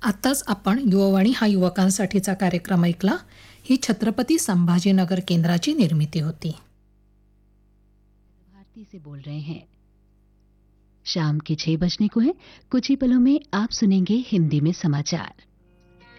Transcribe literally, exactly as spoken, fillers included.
आताच आपण युववाणी हा युवकांसाठीचा कार्यक्रम ऐकला. ही छत्रपती संभाजीनगर केंद्राची निर्मिती होती. भारती से बोल रहे हैं. शाम के छह बजने को है. कुछ ही पलों में आप सुनेंगे हिंदी में समाचार.